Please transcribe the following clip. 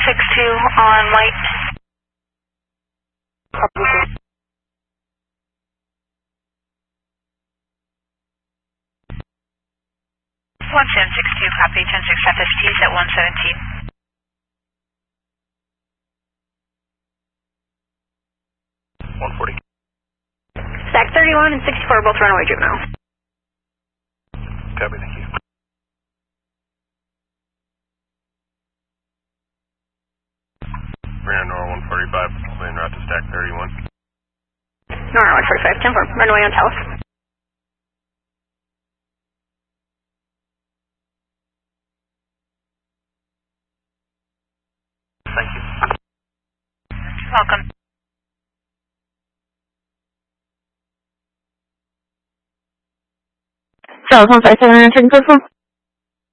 on white. 1762, copy, 10-6 FSTs at 117. Stack 31 and 64 both runaway juvenile. Copy, thank you. Reno Nora 145, main route to Stack 31. Nora 145, 10-4, runaway on Talis. Thank you. Welcome. Telephone 57 answering platform.